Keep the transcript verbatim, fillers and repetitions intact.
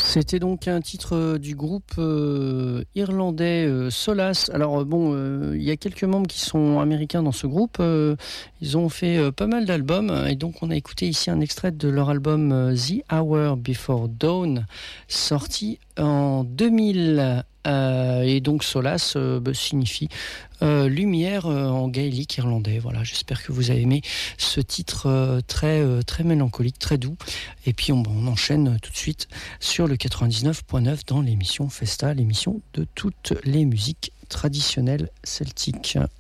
C'était donc un titre du groupe euh, irlandais euh, Solace. Alors bon, euh, il y a quelques membres qui sont américains dans ce groupe. Euh, ils ont fait euh, pas mal d'albums et donc on a écouté ici un extrait de leur album euh, The Hour Before Dawn, sorti en deux mille. Euh, et donc Solace euh, bah, signifie euh, lumière euh, en gaélique irlandais. Voilà, j'espère que vous avez aimé ce titre euh, très euh, très mélancolique, très doux. Et puis on, on enchaîne tout de suite sur le quatre-vingt-dix-neuf point neuf dans l'émission Festa, l'émission de toutes les musiques traditionnelles celtiques.